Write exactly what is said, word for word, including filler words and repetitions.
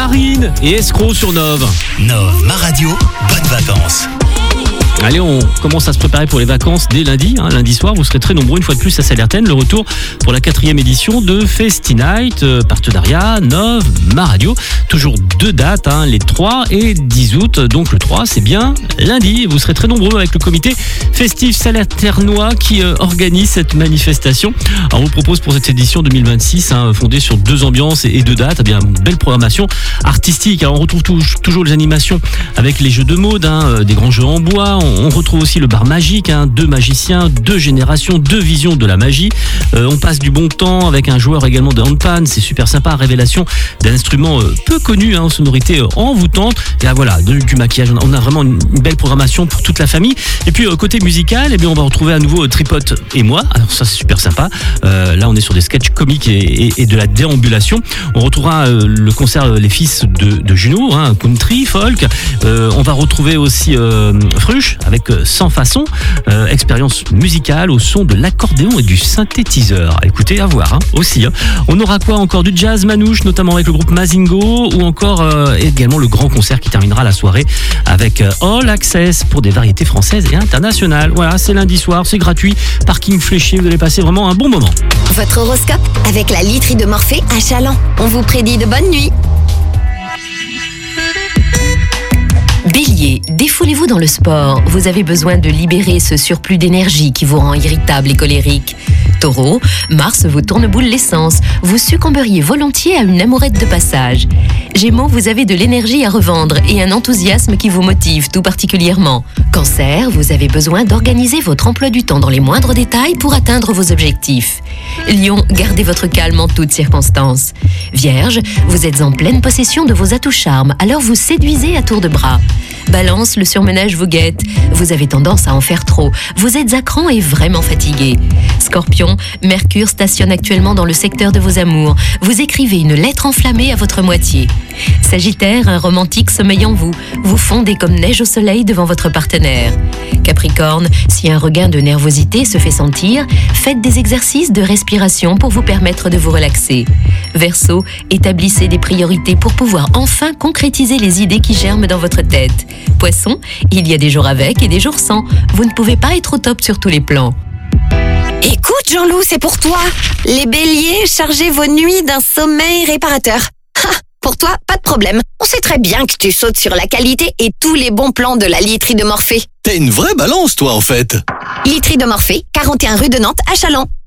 Marine et Escroc sur Nove. Nove, ma radio, bonnes vacances. Allez, on commence à se préparer pour les vacances dès lundi. Hein, lundi soir, vous serez très nombreux une fois de plus à Salertaine. Le retour pour la quatrième édition de Festi Night, euh, partenariat Nove, ma radio. Toujours deux dates, hein, les trois et dix août. Donc le trois, c'est bien lundi. Vous serez très nombreux avec le comité festif salerternois qui euh, organise cette manifestation. Alors, on vous propose pour cette édition deux mille vingt-six, hein, fondée sur deux ambiances et, et deux dates, eh bien, une belle programmation artistique. Alors, on retrouve tout, toujours les animations avec les jeux de mode, hein, des grands jeux en bois. On retrouve aussi le bar magique, hein, deux magiciens, deux générations, deux visions de la magie. Euh, on passe du bon temps avec un joueur également de handpan, c'est super sympa. Révélation d'un instrument euh, peu connu, hein, sonorité euh, envoûtante. Et là, voilà, du, du maquillage. On a vraiment une, une belle programmation pour toute la famille. Et puis euh, côté musical, eh bien, on va retrouver à nouveau euh, Tripote et moi. Alors ça, c'est super sympa. Euh, là, on est sur des sketchs comiques et, et, et de la déambulation. On retrouvera euh, le concert euh, Les Fils de, de Juno, hein, country, folk. Euh, on va retrouver aussi euh, Fruche avec Sans Façon, euh, expérience musicale au son de l'accordéon et du synthétiseur. Écoutez, à voir hein, aussi. Hein. On aura quoi encore? Du jazz manouche, notamment avec le groupe Mazingo, ou encore euh, également le grand concert qui terminera la soirée avec euh, All Access pour des variétés françaises et internationales. Voilà, c'est lundi soir, c'est gratuit, parking fléché, vous allez passer vraiment un bon moment. Votre horoscope avec la literie de Morphée à Chaland. On vous prédit de bonnes nuits. Bélier, défoulez-vous dans le sport. Vous avez besoin de libérer ce surplus d'énergie qui vous rend irritable et colérique. Taureau, Mars vous tourne boule l'essence. Vous succomberiez volontiers à une amourette de passage. Gémeaux, vous avez de l'énergie à revendre et un enthousiasme qui vous motive tout particulièrement. Cancer, vous avez besoin d'organiser votre emploi du temps dans les moindres détails pour atteindre vos objectifs. Lion, gardez votre calme en toutes circonstances. Vierge, vous êtes en pleine possession de vos atouts charmes, alors vous séduisez à tour de bras. Balance, le surmenage vous guette. Vous avez tendance à en faire trop. Vous êtes à cran et vraiment fatigué. Scorpion, Mercure stationne actuellement dans le secteur de vos amours. Vous écrivez une lettre enflammée à votre moitié. Sagittaire, un romantique sommeille en vous. Vous fondez comme neige au soleil devant votre partenaire. Capricorne, si un regain de nervosité se fait sentir, faites des exercices de respiration pour vous permettre de vous relaxer. Verseau, établissez des priorités pour pouvoir enfin concrétiser les idées qui germent dans votre tête. Poisson, il y a des jours avec et des jours sans. Vous ne pouvez pas être au top sur tous les plans. Écoute Jean-Loup, c'est pour toi. Les béliers, chargez vos nuits d'un sommeil réparateur. Ha, pour toi, pas de problème. On sait très bien que tu sautes sur la qualité et tous les bons plans de la literie de Morphée. T'es une vraie balance, toi, en fait. Literie de Morphée, quarante et un rue de Nantes à Chaland.